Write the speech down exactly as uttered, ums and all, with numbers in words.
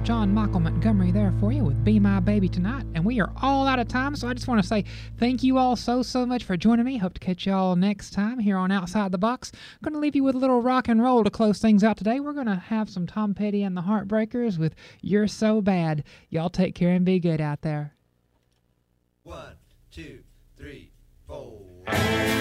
John Michael Montgomery there for you with Be My Baby Tonight. And we are all out of time, so I just want to say thank you all so, so much for joining me. Hope to catch you all next time here on Outside the Box. I'm going to leave you with a little rock and roll to close things out today. We're going to have some Tom Petty and the Heartbreakers with You're So Bad. Y'all take care and be good out there. One, two, three, four.